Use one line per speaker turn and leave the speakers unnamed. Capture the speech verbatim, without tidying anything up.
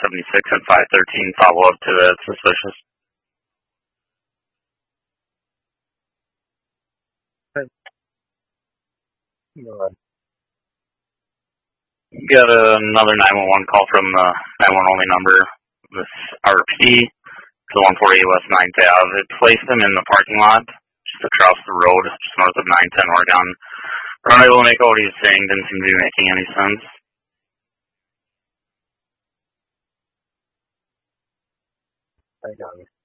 seventy-six and five thirteen follow up to that. Suspicious. Got another nine one one call from the nine one one only number. This R P to one forty-eight West ninth Avenue. It placed them in the parking lot just across the road, just north of nine ten Oregon. We're unable to make out what he was saying. Didn't seem to be making any sense.
I got it.